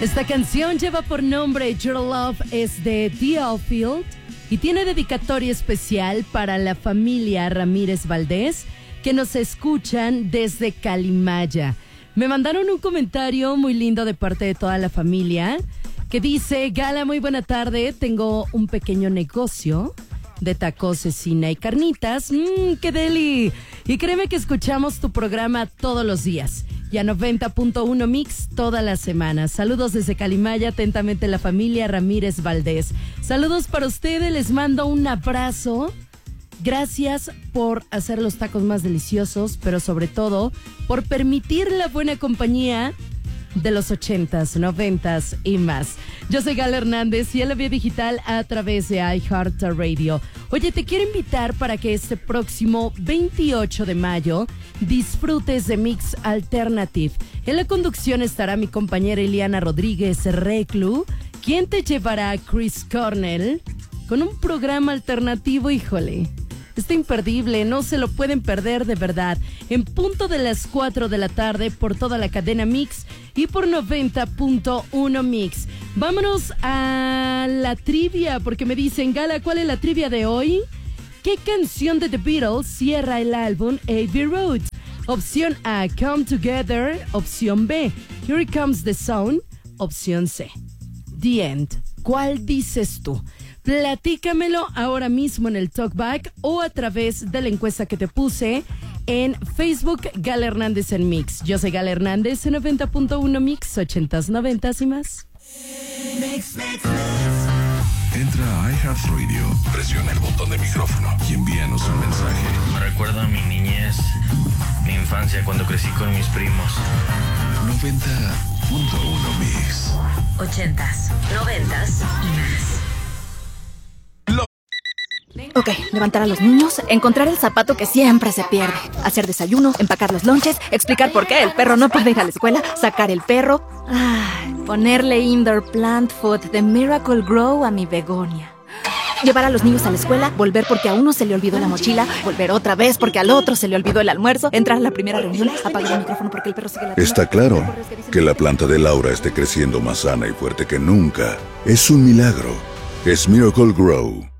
Esta canción lleva por nombre Your Love, es de The Outfield y tiene dedicatoria especial para la familia Ramírez Valdés que nos escuchan desde Calimaya. Me mandaron un comentario muy lindo de parte de toda la familia que dice: Gala, muy buena tarde, tengo un pequeño negocio de tacos, cecina y carnitas. ¡Qué deli! Y créeme que escuchamos tu programa todos los días. Y a 90.1 Mix toda la semana. Saludos desde Calimaya, atentamente la familia Ramírez Valdés. Saludos para ustedes, les mando un abrazo. Gracias por hacer los tacos más deliciosos, pero sobre todo por permitir la buena compañía de los 80s, 90s y más. Yo soy Gala Hernández y el Vía Digital a través de iHeartRadio. Oye, te quiero invitar para que este próximo 28 de mayo disfrutes de Mix Alternative. En la conducción estará mi compañera Eliana Rodríguez Reclu, quien te llevará a Chris Cornell con un programa alternativo, híjole. Está imperdible, no se lo pueden perder de verdad. En punto de las 4 de la tarde por toda la cadena Mix y por 90.1 Mix. Vámonos a la trivia, porque me dicen, Gala, ¿cuál es la trivia de hoy? ¿Qué canción de The Beatles cierra el álbum Abbey Road? Opción A, Come Together. Opción B, Here Comes the Sun. Opción C, The End. ¿Cuál dices tú? Platícamelo ahora mismo en el Talkback o a través de la encuesta que te puse en Facebook, Gala Hernández en Mix. Yo soy Gala Hernández en 90.1 Mix, 80s, 90s y más. Entra a iHeartRadio, presiona el botón de micrófono y envíanos un mensaje. Me recuerda a mi niñez, mi infancia cuando crecí con mis primos. 90.1 Mix. 80s, 90s y más. Ok, levantar a los niños, encontrar el zapato que siempre se pierde, hacer desayuno, empacar los lonches, explicar por qué el perro no puede ir a la escuela, sacar el perro, ponerle indoor plant food de Miracle Grow a mi begonia. Llevar a los niños a la escuela, volver porque a uno se le olvidó la mochila, volver otra vez porque al otro se le olvidó el almuerzo, entrar a la primera reunión, apagar el micrófono porque el perro sigue la... Está claro que la planta de Laura esté creciendo más sana y fuerte que nunca. Es un milagro. Es Miracle Grow.